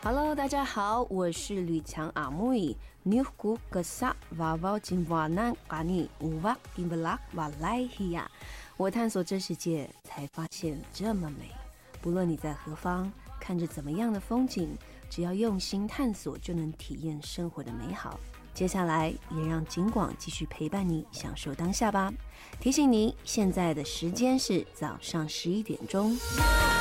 Hello， 大家好，我是吕强阿妹。Nihku kesak wawaw jimwanan kani uwak imbalak walaihiya。我探索这世界，才发现这么美。不论你在何方，看着怎么样的风景，只要用心探索，就能体验生活的美好。接下来也让景广继续陪伴你，享受当下吧。提醒你，现在的时间是早上11点钟。